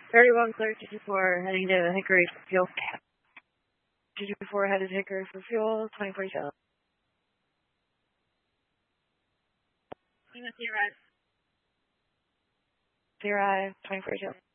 31 clear, 224, heading to Hickory for fuel. 224 headed Hickory for fuel, 2047. See you arrive. 2047.